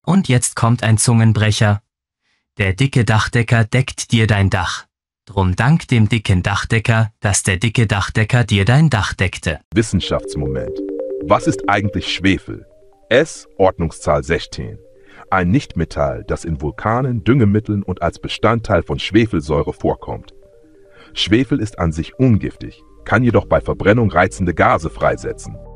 Und jetzt kommt ein Zungenbrecher. Der dicke Dachdecker deckt dir dein Dach. Drum dank dem dicken Dachdecker, dass der dicke Dachdecker dir dein Dach deckte. Wissenschaftsmoment. Was ist eigentlich Schwefel? S, Ordnungszahl 16. Ein Nichtmetall, das in Vulkanen, Düngemitteln und als Bestandteil von Schwefelsäure vorkommt. Schwefel ist an sich ungiftig, kann jedoch bei Verbrennung reizende Gase freisetzen.